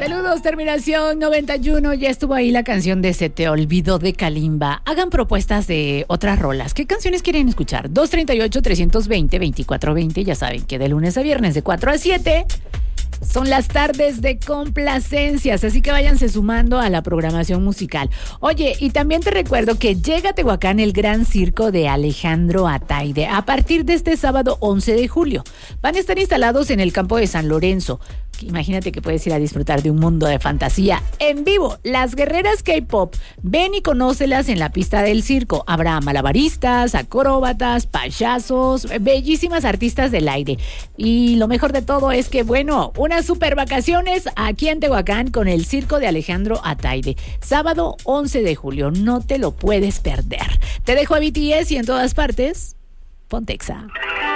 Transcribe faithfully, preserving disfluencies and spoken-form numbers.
Saludos, terminación noventa y uno. Ya estuvo ahí la canción de Se te olvidó de Kalimba. Hagan propuestas de otras rolas. ¿Qué canciones quieren escuchar? dos treinta y ocho, trescientos veinte, veinticuatro veinte. Ya saben que de lunes a viernes de cuatro a siete son las tardes de complacencias, así que váyanse sumando a la programación musical. Oye, y también te recuerdo que llega a Tehuacán el Gran Circo de Alejandro Ataide a partir de este sábado once de julio. Van a estar instalados en el campo de San Lorenzo. Imagínate que puedes ir a disfrutar de un mundo de fantasía en vivo. Las guerreras K-pop, ven y conócelas en la pista del circo. Habrá malabaristas, acróbatas, payasos, bellísimas artistas del aire. Y lo mejor de todo es que, bueno, unas super vacaciones aquí en Tehuacán con el circo de Alejandro Ataide. Sábado once de julio, no te lo puedes perder. Te dejo a B T S y en todas partes, Pontexa.